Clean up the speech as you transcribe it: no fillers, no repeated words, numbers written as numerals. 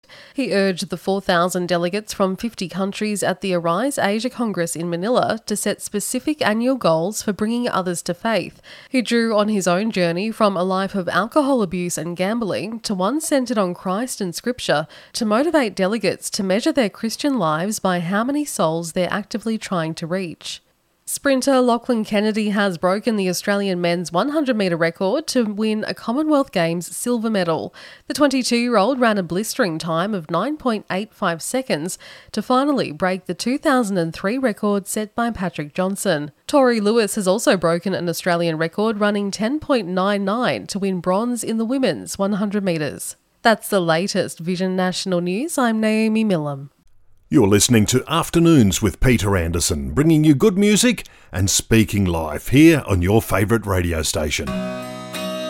He urged the 4,000 delegates from 50 countries at the Arise Asia Congress in Manila to set specific annual goals for bringing others to faith. He drew on his own journey from a life of alcohol abuse and gambling to one centred on Christ and Scripture to motivate delegates to measure their Christian lives by how many souls they're actively trying to reach. Sprinter Lachlan Kennedy has broken the Australian men's 100-metre record to win a Commonwealth Games silver medal. The 22-year-old ran a blistering time of 9.85 seconds to finally break the 2003 record set by Patrick Johnson. Tori Lewis has also broken an Australian record running 10.99 to win bronze in the women's 100 metres. That's the latest Vision National News. I'm Naomi Millam. You're listening to Afternoons with Peter Anderson, bringing you good music and speaking life here on your favourite radio station.